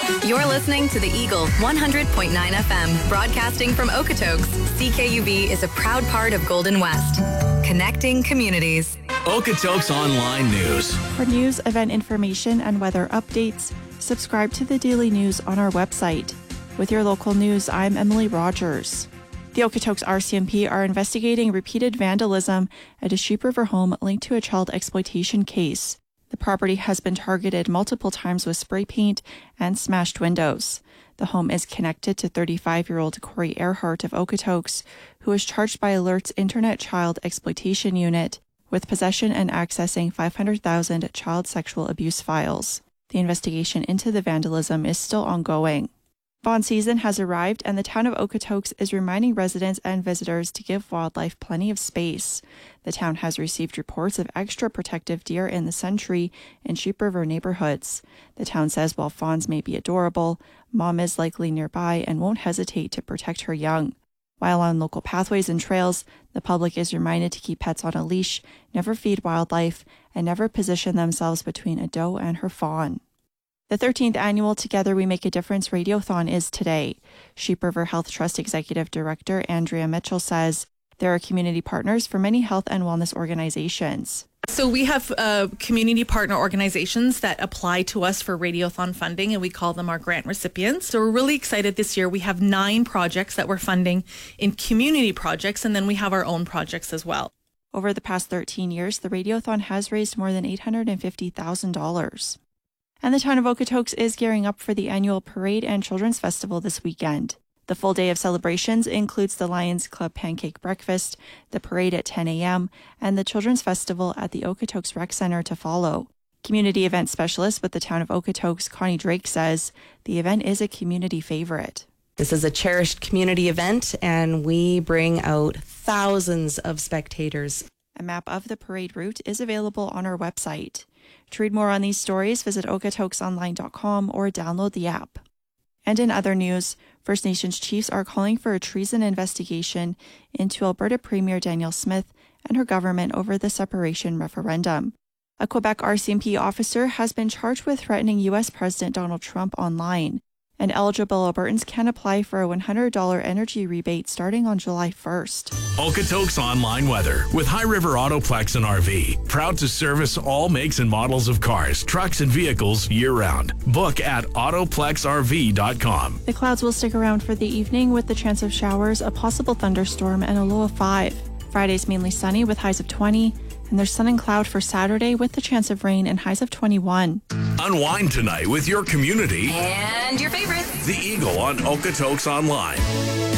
You're listening to the Eagle 100.9 FM, broadcasting from Okotoks. CKUB is a proud part of Golden West, connecting communities. Okotoks Online News. For news, event information, and weather updates, subscribe to the Daily News on our website. With your local news, I'm Emily Rogers. The Okotoks RCMP are investigating repeated vandalism at a Sheep River home linked to a child exploitation case. The property has been targeted multiple times with spray paint and smashed windows. The home is connected to 35-year-old Corey Earhart of Okotoks, who is charged by Alert's Internet Child Exploitation Unit with possession and accessing 500,000 child sexual abuse files. The investigation into the vandalism is still ongoing. Fawn season has arrived, and the town of Okotoks is reminding residents and visitors to give wildlife plenty of space. The town has received reports of extra protective deer in the Century and Sheep River neighborhoods. The town says while fawns may be adorable, Mom is likely nearby and won't hesitate to protect her young. While on local pathways and trails, the public is reminded to keep pets on a leash, never feed wildlife, and never position themselves between a doe and her fawn. The 13th annual Together We Make a Difference Radiothon is today. Sheep River Health Trust Executive Director Andrea Mitchell says there are community partners for many health and wellness organizations. So we have community partner organizations that apply to us for Radiothon funding, and we call them our grant recipients. So we're really excited this year. We have 9 projects that we're funding in community projects, and then we have our own projects as well. Over the past 13 years, the Radiothon has raised more than $850,000. And the town of Okotoks is gearing up for the annual Parade and Children's Festival this weekend. The full day of celebrations includes the Lions Club Pancake Breakfast, the parade at 10 a.m., and the Children's Festival at the Okotoks Rec Center to follow. Community event specialist with the town of Okotoks, Connie Drake, says the event is a community favorite. This is a cherished community event, and we bring out thousands of spectators. A map of the parade route is available on our website. To read more on these stories, visit okotoksonline.com or download the app. And in other news, First Nations chiefs are calling for a treason investigation into Alberta Premier Danielle Smith and her government over the separation referendum. A Quebec RCMP officer has been charged with threatening U.S. President Donald Trump online. And eligible Albertans can apply for a $100 energy rebate starting on July 1st. Okotoks Online Weather with High River Autoplex and RV. Proud to service all makes and models of cars, trucks, and vehicles year-round. Book at autoplexrv.com. The clouds will stick around for the evening with the chance of showers, a possible thunderstorm, and a low of 5. Friday's mainly sunny with highs of 20. And there's sun and cloud for Saturday with the chance of rain and highs of 21. Unwind tonight with your community And your favorites. The Eagle on Okotoks Online.